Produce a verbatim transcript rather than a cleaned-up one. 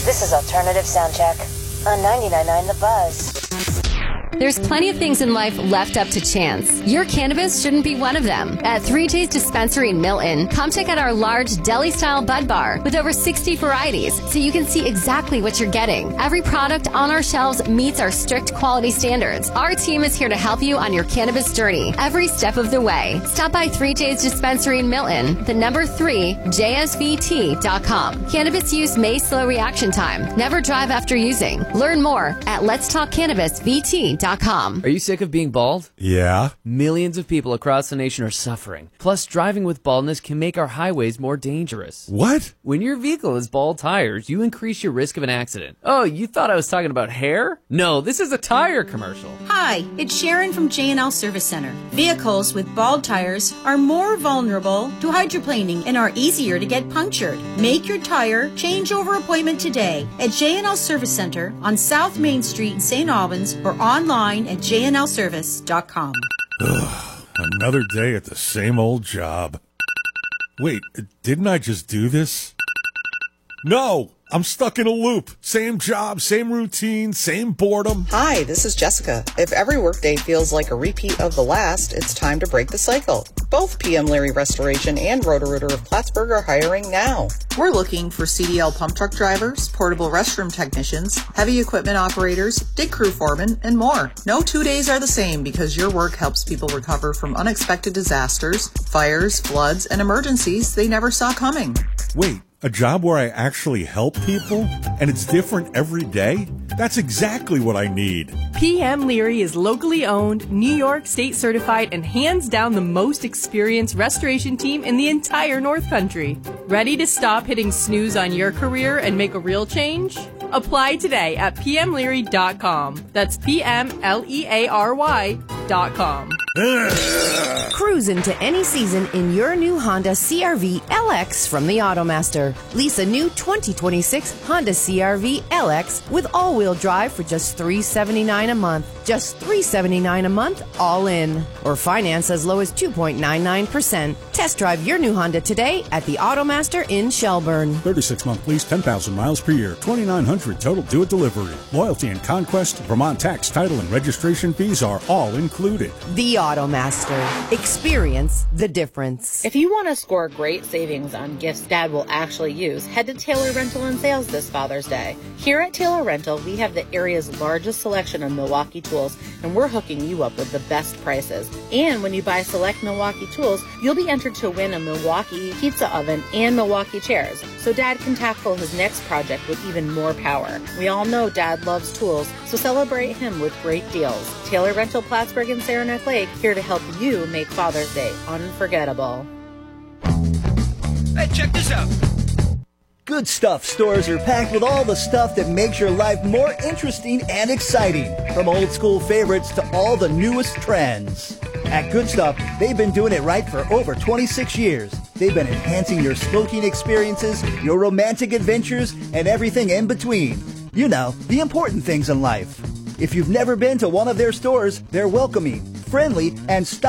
This is Alternative Soundcheck on ninety-nine point nine The Buzz. There's plenty of things in life left up to chance. Your cannabis shouldn't be one of them. At three J's Dispensary in Milton, come check out our large deli-style bud bar with over sixty varieties so you can see exactly what you're getting. Every product on our shelves meets our strict quality standards. Our team is here to help you on your cannabis journey every step of the way. Stop by three J's Dispensary in Milton, the number three, J S V T dot com. Cannabis use may slow reaction time. Never drive after using. Learn more at lets talk cannabis v t dot com. Are you sick of being bald? Yeah. Millions of people across the nation are suffering. Plus, driving with baldness can make our highways more dangerous. What? When your vehicle has bald tires, you increase your risk of an accident. Oh, you thought I was talking about hair? No, this is a tire commercial. Hi, it's Sharon from J and L Service Center. Vehicles with bald tires are more vulnerable to hydroplaning and are easier to get punctured. Make your tire changeover appointment today at J and L Service Center on South Main Street in Saint Albans or online at j n l service dot com. Ugh, another day at the same old job. Wait, didn't I just do this? No! I'm stuck in a loop. Same job, same routine, same boredom. Hi, this is Jessica. If every workday feels like a repeat of the last, it's time to break the cycle. Both P M Leary Restoration and Roto-Rooter of Plattsburgh are hiring now. We're looking for C D L pump truck drivers, portable restroom technicians, heavy equipment operators, dig crew foremen, and more. No two days are the same because your work helps people recover from unexpected disasters, fires, floods, and emergencies they never saw coming. Wait. A job where I actually help people? And it's different every day? That's exactly what I need. P M Leary is locally owned, New York State certified, and hands down the most experienced restoration team in the entire North Country. Ready to stop hitting snooze on your career and make a real change? Apply today at p m leary dot com. That's P M L E A R Y dot com. Cruise into any season in your new Honda C R V L X from the Automaster. Lease a new twenty twenty-six Honda C R V L X with all-wheel drive for just three hundred seventy-nine dollars a month. Just three hundred seventy-nine dollars a month, all in. Or finance as low as two point nine nine percent. Test drive your new Honda today at the Automaster in Shelburne. thirty-six month lease, ten thousand miles per year, twenty-nine hundred total do-it delivery. Loyalty and Conquest, Vermont tax, title, and registration fees are all included. The Automaster. Experience the difference. If you want to score great savings on gifts Dad will actually use, head to Taylor Rental and Sales this Father's Day. Here at Taylor Rental, we have the area's largest selection of Milwaukee tools, and we're hooking you up with the best prices. And when you buy select Milwaukee tools, you'll be entered to win a Milwaukee pizza oven and Milwaukee chairs, so Dad can tackle his next project with even more power. We all know Dad loves tools, so celebrate him with great deals. Taylor Rental Plattsburgh and Saranac Lake, here to help you make Father's Day unforgettable. Hey, check this out. Good Stuff stores are packed with all the stuff that makes your life more interesting and exciting. From old school favorites to all the newest trends. At Good Stuff, they've been doing it right for over twenty-six years. They've been enhancing your smoking experiences, your romantic adventures, and everything in between. You know, the important things in life. If you've never been to one of their stores, they're welcoming, friendly, and stylish.